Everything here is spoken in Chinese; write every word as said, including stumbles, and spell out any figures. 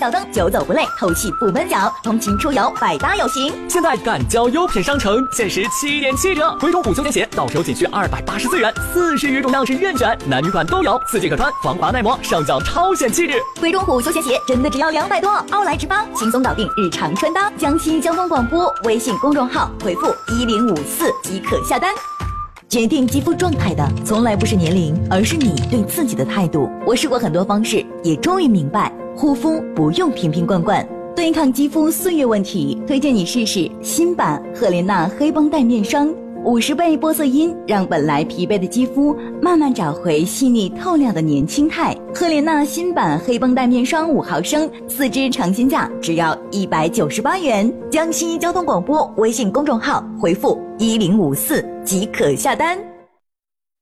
小灯，久走不累，透气不闷脚，通勤出游百搭有型。 现在赶交优品商城，限时七点七折，回中虎休闲鞋到手仅需二百八十四元，四十余种样式任选，男女款都有，四季可穿，防滑耐磨，上脚超显气质。 回中虎休闲鞋真的只要两百多，奥莱直八轻松搞定日常穿搭。江西交通广播微信公众号回复一零五四即可下单。决定肌肤状态的从来不是年龄，而是你对自己的态度。我试过很多方式，也终于明白，护肤不用瓶瓶罐罐。对抗肌肤岁月问题，推荐你试试新版赫莲娜黑绷带面霜，五十倍玻色因让本来疲惫的肌肤慢慢找回细腻透亮的年轻态。赫莲娜新版黑绷带面霜五毫升，四支成新价只要一百九十八元。江西交通广播微信公众号回复一零五四即可下单。